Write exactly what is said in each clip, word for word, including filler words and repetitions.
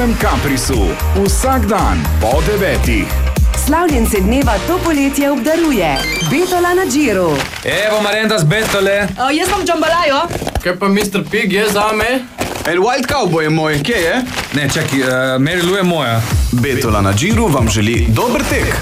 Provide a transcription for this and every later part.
Caprisu, vsak dan po devetih. Slavljence dneva to poletje obdaruje Betola na Džiru. Evo Marendas Betole. Uh, jaz vam džambalajo. Kaj pa mister Pig je zame? El Wild Cowboy je moj, kje je? Ne, čaki, uh, Mary Lou je moja. Betola na Džiru vam želi dober tek.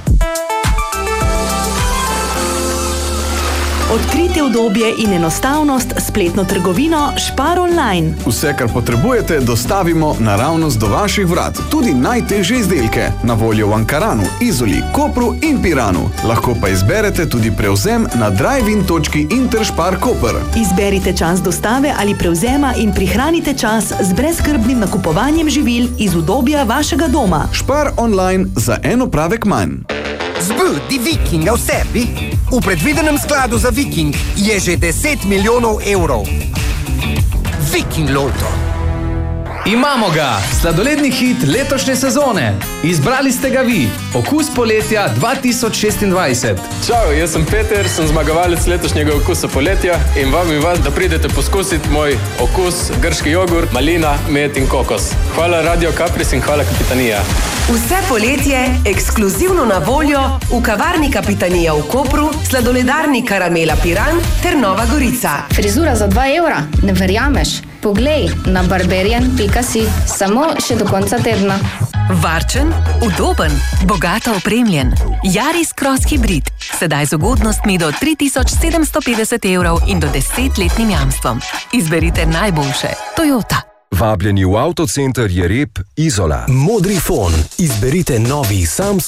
Odkrite udobje in enostavnost s spletno trgovino Spar online. Vse, kar potrebujete, dostavimo naravnost do vaših vrat. Tudi najtežje izdelke. Na voljo v Ankaranu, Izoli, Kopru in Piranu. Lahko pa izberete tudi prevzem na drive-in točki Interspar Koper. Izberite čas dostave ali prevzema in prihranite čas z brezskrbnim nakupovanjem živil iz udobja vašega doma. Spar online za en opravek manj. Zbudi Vikinga v sebi. V predvidenem skladu za Viking je že deset milijonov evrov. Viking Loto. Imamo ga, sladoledni hit letošnje sezone. Izbrali ste ga vi, Okus poletja dva tisoč šestindvajset. Čau, jaz sem Peter, sem zmagovalec letošnjega Okusa poletja in vam in vas, da pridete poskusiti moj okus, grški jogurt, malina, med in kokos. Hvala Radio Capris in hvala Kapitanija. Vse poletje ekskluzivno na voljo v kavarni Kapitanija v Kopru, sladoledarni Karamela Piran ter Nova Gorica. Frizura za dva evra, ne verjameš? Poglej na barberian pika si, samo še do konca tedna. Varčen, udoben, bogato opremljen. Yaris Cross Hybrid. Sedaj z ugodnostmi do tri tisoč sedemsto petdeset evrov in do desetletnim jamstvom. Izberite najboljše. Toyota. Vabljeni v avtocenter Jereb, Izola. Modri fon. Izberite novi Samsung.